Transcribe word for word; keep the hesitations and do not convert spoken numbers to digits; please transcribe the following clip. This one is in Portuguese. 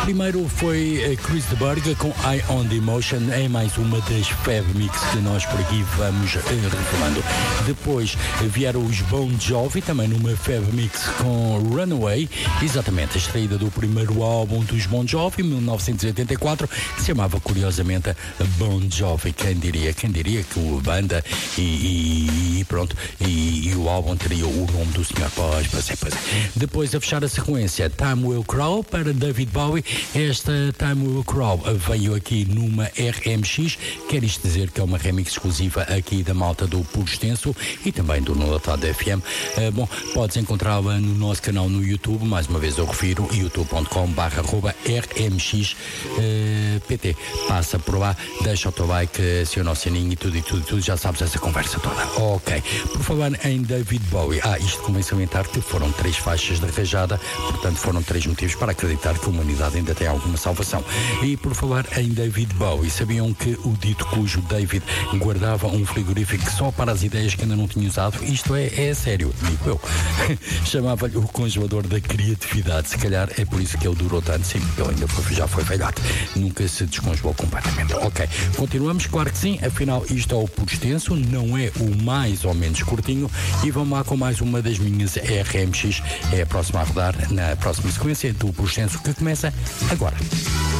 Primeiro foi uh, Chris de Burgh com Eye on the Emotion, é mais uma das Fab Mix que nós por aqui vamos uh, revelando. Depois vieram os Bon Jovi, também numa Fab Mix com Runaway, exatamente a extraída do primeiro álbum dos Bon Jovi, mil novecentos e oitenta e quatro, que se chamava curiosamente Bon Jovi. Quem diria, quem diria que o banda e, e, e pronto, e, e o álbum teria o nome do senhor. Pois, pois é, pois é. Depois a fechar a sequência, Time Will Crawl para David Bowie. Esta Time Will Crawl veio aqui numa R M X, quer isto dizer que é uma remix exclusiva aqui da malta do Puro Extenso e também do Notado F M. Uh, bom, podes encontrá-la no nosso canal no YouTube, mais uma vez eu refiro, youtube ponto com barra R M X P T. Passa por lá, deixa o teu like, aciona o sininho e tudo e tudo, tudo, já sabes essa conversa toda. Ok, por falar em David Bowie, ah, isto convém salientar que foram três faixas de rajada, portanto foram três motivos para acreditar que a humanidade ainda tem alguma salvação. E por falar em David Bowie, sabiam que o dito cujo David guardava um frigorífico só para as ideias que ainda não tinha usado? Isto é, é sério, digo eu. Chamava-lhe o congelador da criatividade, se calhar é por isso que ele durou tanto, sim, porque ele ainda foi, já foi velhote, nunca se descongelou completamente. Ok, continuamos, claro que sim, afinal isto é o Puro Extenso, não é o mais ou menos curtinho, e vamos lá com mais uma das minhas R M X, é a próxima a rodar na próxima sequência do Puro Extenso, que começa agora.